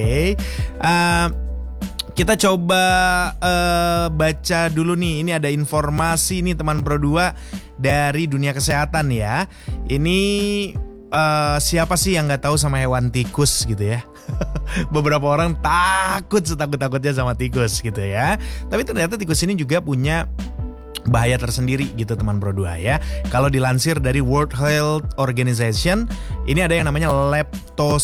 Kita coba baca dulu nih. Ini ada informasi nih teman Pro 2 dari dunia kesehatan ya. Ini siapa sih yang gak tahu sama hewan tikus gitu ya. Beberapa orang setakut-takutnya sama tikus gitu ya. Tapi ternyata tikus ini juga punya bahaya tersendiri gitu teman Pro 2 ya. Kalau dilansir dari World Health Organization, ini ada yang namanya